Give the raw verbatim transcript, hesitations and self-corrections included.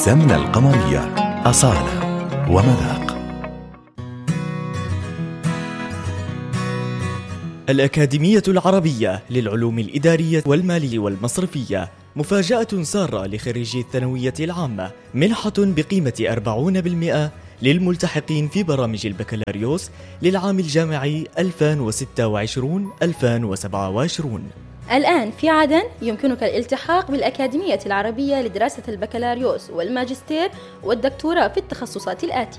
السمنة القمرية أصالة ومذاق. الأكاديمية العربية للعلوم الإدارية والمالية والمصرفية مفاجأة سارة لخريجي الثانوية العامة، منحة بقيمة أربعين بالمئة للملتحقين في برامج البكالوريوس للعام الجامعي ألفين وستة وعشرين ألفين وسبعة وعشرين. الآن في عدن يمكنك الالتحاق بالأكاديمية العربية لدراسة البكالوريوس والماجستير والدكتوراه في التخصصات الآتية: